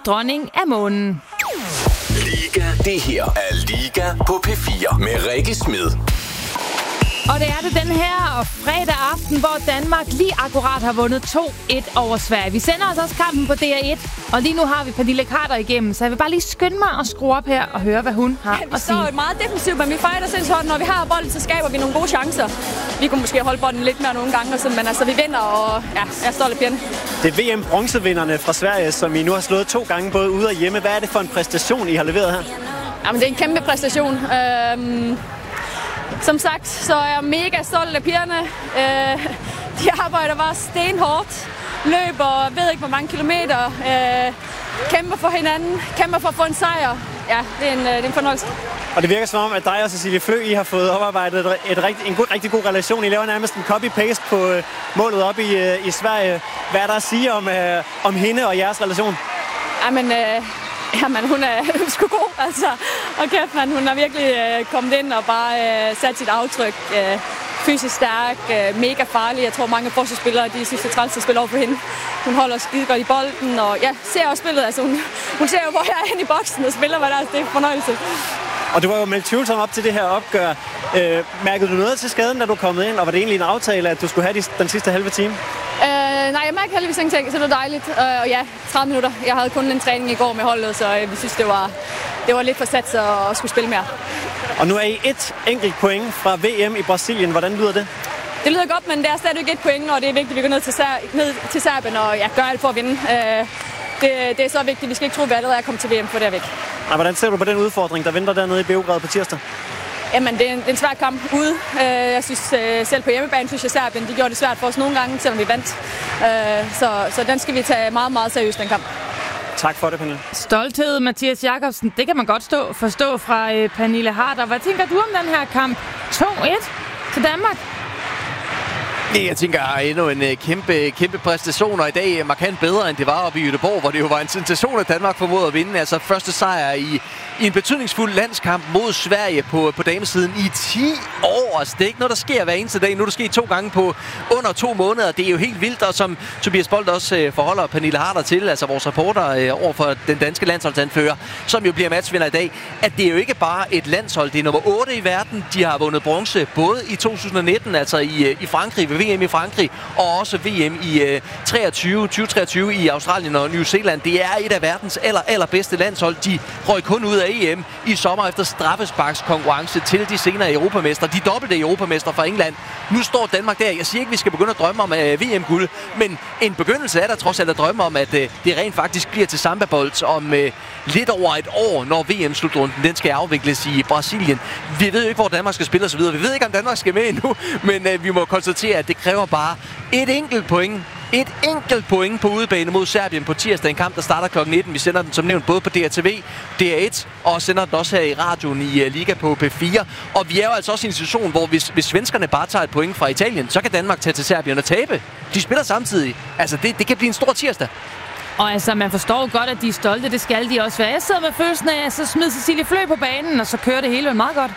dronning af månen. Liga. Det her er Liga på P4 med Rikke Smed. Og det er det den her fredag aften, hvor Danmark lige akkurat har vundet 2-1 over Sverige. Vi sender os også kampen på DR1, og lige nu har vi Pernille Carter igennem, så jeg vil bare lige skynde mig at skrue op her og høre, hvad hun har at sige. Vi står meget defensivt, men vi fighter sindssygt hårdt. Når vi har bolden, så skaber vi nogle gode chancer. Vi kunne måske holde bolden lidt mere nogle gange, men altså, vi vinder, og ja, jeg er stolt af pigerne. Det er VM-bronzevinderne fra Sverige, som I nu har slået 2 gange både ude og hjemme. Hvad er det for en præstation, I har leveret her? Jamen, det er en kæmpe præstation. Som sagt, så er jeg mega stolt af pigerne. De arbejder bare stenhårdt, løber ved ikke hvor mange kilometer, kæmper for hinanden, kæmper for at få en sejr. Ja, det er en fornøjelse. Og det virker som om, at dig og Cecilie Flø, I har fået oparbejdet en rigtig god relation. I laver nærmest en copy-paste på målet op i Sverige. Hvad er der at sige om hende og jeres relation? Jamen, hun er sgu god, altså. Og kæft, man, hun har virkelig kommet ind og bare sat sit aftryk. Fysisk stærk, mega farlig. Jeg tror, mange forsvarsspillere, de synes, det er træls at spille over for hende. Hun holder skide godt i bolden, og ja, ser også spillet. Altså, hun ser jo, hvor jeg er henne i boksen og spiller, hvad der er. Det er fornøjelse. Og du var jo meldt tvivlsom op til det her opgør. Mærkede du noget til skaden, da du kom ind, og var det egentlig en aftale, at du skulle have den sidste halve time? Nej, jeg mærkede heldigvis ingenting, så det var dejligt. Og ja, 30 minutter. Jeg havde kun en træning i går med holdet, så vi synes, det var lidt for sat at skulle spille mere. Og nu er I et enkelt point fra VM i Brasilien. Hvordan lyder det? Det lyder godt, men det er stadig et point, og det er vigtigt, at vi går ned til Serbien og gør alt for at vinde. Det er så vigtigt. Vi skal ikke tro, at vi allerede er kommet til VM, for det er væk. Og hvordan ser du på den udfordring, der venter dernede i Beograd på tirsdag? Jamen, det er en svær kamp ude. Jeg synes selv på hjemmebane, synes jeg, Serbien, de gjorde det svært for os nogle gange, selvom vi vandt. Så den skal vi tage meget, meget seriøst, den kamp. Tak for det, Pernille. Stolthed, Mathias Jakobsen. Det kan man godt forstå fra Pernille Harder. Hvad tænker du om den her kamp? 2-1 til Danmark. Jeg tænker endnu en kæmpe præstation, og i dag markant bedre, end det var oppe i Göteborg, hvor det jo var en sensation, at Danmark formåede at vinde. Altså første sejr i en betydningsfuld landskamp mod Sverige på damesiden i 10 år. Altså, det er ikke noget, der sker hver eneste dag. Nu er der sket 2 gange på under 2 måneder. Det er jo helt vildt, og som Tobias Bolt også forholder Pernille Harder til, altså vores reporter over for den danske landsholdsanfører, som jo bliver matchvinder i dag, at det er jo ikke bare et landshold. Det er nummer 8 i verden. De har vundet bronze både i 2019, altså i Frankrig, ved VM i Frankrig, og også VM i 2023 i Australien og New Zealand. Det er et af verdens allerbedste landshold. De røg kun ud af EM i sommer efter straffesparkskonkurrence til de senere europamestre. De dobbelte europamestre fra England. Nu står Danmark der. Jeg siger ikke, vi skal begynde at drømme om VM-guld, men en begyndelse er der trods alt at drømme om, at det rent faktisk bliver til samba-bold om lidt over et år, når VM-slutrunden den skal afvikles i Brasilien. Vi ved jo ikke, hvor Danmark skal spille osv. Vi ved ikke, om Danmark skal med endnu, men vi må konstatere, at det kræver bare et enkelt point på udebane mod Serbien på tirsdag. En kamp, der starter kl. 19. Vi sender den som nævnt både på DRTV, DR1 og sender den også her i radioen i Liga på P4. Og vi er jo altså også i en situation, hvor hvis svenskerne bare tager et point fra Italien, så kan Danmark tage til Serbien og tabe. De spiller samtidig. Altså, det kan blive en stor tirsdag. Og altså, man forstår godt, at de er stolte. Det skal de også være. Jeg sidder med følelsen af, at så smider Cecilie Flø på banen, og så kører det hele meget godt.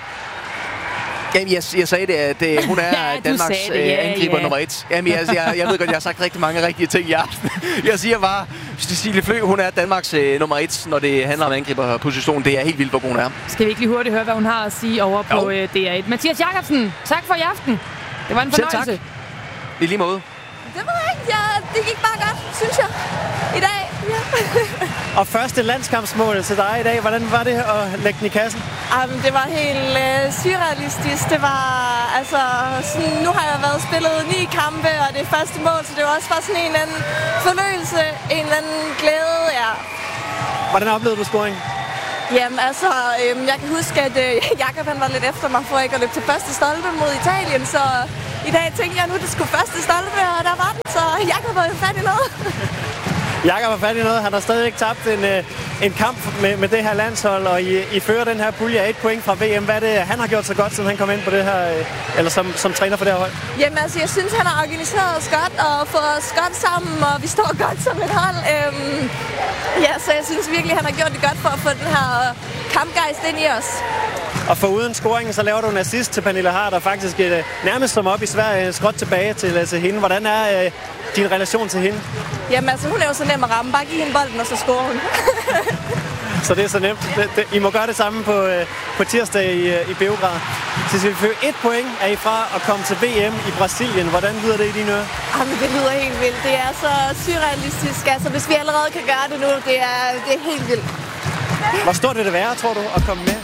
Jamen, jeg sagde det, at hun er ja, Danmarks angriber nummer 1. Jamen, jeg ved godt, jeg har sagt rigtig mange rigtige ting i aften. Jeg siger bare, Cecilie Flø, hun er Danmarks nummer 1, når det handler om angriberposition. Det er helt vildt, hvor god hun er. Skal vi ikke lige hurtigt høre, hvad hun har at sige over på DR1? Mathias Jakobsen, tak for i aften. Det var en fornøjelse. Selv tak. I lige måde. Det ved jeg ikke. Det gik bare godt, synes jeg, i dag. Ja. Og første landskampsmål til dig i dag. Hvordan var det at lægge den i kassen? Det var helt surrealistisk. Det var, altså, sådan, nu har jeg været spillet 9 kampe, og det er første mål, så det var også bare sådan en eller anden fornøjelse, en eller anden glæde, ja. Hvordan oplevede du scoringen? Jamen altså, jeg kan huske, at Jakob han var lidt efter mig for ikke at løbe til første stolpe mod Italien, så i dag tænkte jeg nu, det skulle første stolpe, og der var den, så Jakob var jo fat i noget. Jakob har fat i noget. Han har stadig ikke tabt en kamp med det her landshold, og I fører den her pulje af 1 point fra VM. Hvad er det, han har gjort så godt, siden han kom ind på det her, eller som træner for det her hold? Jamen altså, jeg synes, han har organiseret os godt og fået os godt sammen, og vi står godt som et hold. Så jeg synes virkelig, han har gjort det godt for at få den her kampgejst ind i os. Og foruden scoringen, så laver du en assist til Pernille Harder, faktisk nærmest som op i Sverige, skråt tilbage til hende. Hvordan er din relation til hende? Jamen altså, hun er jo så nem at ramme. Bare giv hende bolden, og så scorer hun. Så det er så nemt. I må gøre det samme på tirsdag i Beograd. Cecilie Fø, 1 point er I fra at komme til VM i Brasilien. Hvordan lyder det i dine ører? Jamen, det lyder helt vildt. Det er så surrealistisk. Altså, hvis vi allerede kan gøre det nu, det er helt vildt. Hvor stort vil det være, tror du, at komme med